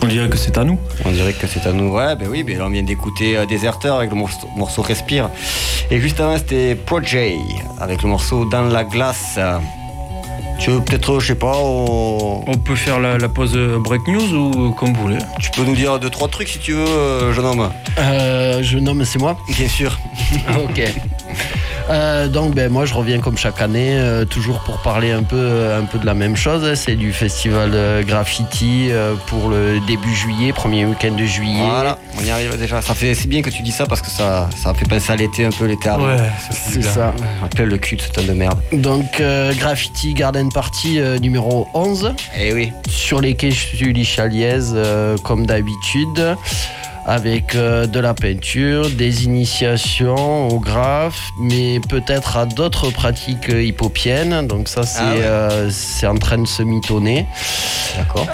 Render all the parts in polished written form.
On dirait que c'est à nous. On dirait que c'est à nous. Ouais, ben oui, ben là, on vient d'écouter Déserteur avec le morceau Respire. Et juste avant, c'était Projay avec le morceau Dans la glace. Tu veux peut-être, je sais pas, On peut faire la pause break news ou comme vous voulez. tu peux nous dire 2-3 trucs si tu veux, jeune homme. Jeune homme, c'est moi. Bien sûr. Ok. Donc moi je reviens comme chaque année, toujours pour parler un peu de la même chose. C'est du festival Graffiti pour le début juillet, premier week-end de juillet. Voilà, on y arrive déjà. C'est bien que tu dis ça parce que ça fait penser à l'été un peu, l'été arrive. Ouais, C'est ça. Rappelle le cul de ce tonne de merde. Donc Graffiti Garden Party numéro 11 Eh oui. sur les quais Sully-Chaliez comme d'habitude. Avec de la peinture, des initiations au graphe, mais peut-être à d'autres pratiques hip-hopiennes. Donc ça, c'est en train de se mitonner. D'accord.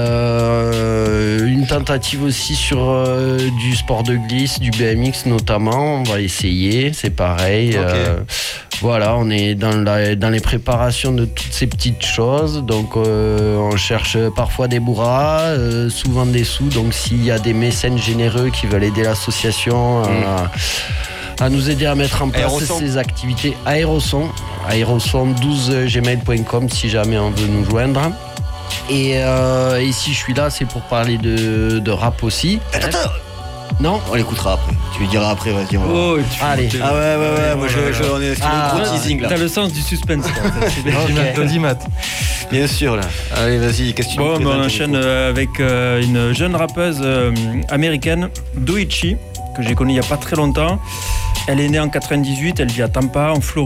Une tentative aussi sur du sport de glisse, du BMX notamment. On va essayer, c'est pareil. Ok. Voilà, on est dans les préparations de toutes ces petites choses. Donc on cherche parfois des bourras, souvent des sous. Donc s'il y a des mécènes généreux qui veulent aider l'association à nous aider à mettre en place Aéroson. ces activités, aéroson 12gmail.com si jamais on veut nous joindre. Et si je suis là, c'est pour parler de rap aussi. Attends, Non? on l'écoutera après. Tu lui diras après, vas-y. Oh, Allez. Ah ouais, moi on est sur Ah, le gros teasing là. T'as le sens du suspense. Ok. D'audimat. Bien sûr là. Allez, vas-y, qu'est-ce que tu nous Bon, présentes, on enchaîne Nico avec une jeune rappeuse américaine, Doichi, que j'ai connue il n'y a pas très longtemps. Elle est née en 98, elle vit à Tampa, en Floride.